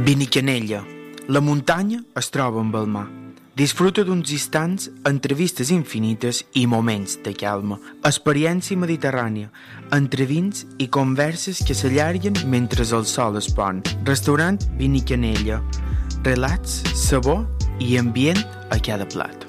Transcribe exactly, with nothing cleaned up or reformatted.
Vinicanella. La muntanya es troba amb el mar. Disfruta d'uns instants, entrevistes infinites i moments de calma. Experiència mediterrània, entre vins i converses que s'allarguen mentre el sol es pon. Restaurant Vinicanella. Relats, sabor i ambient a cada plat.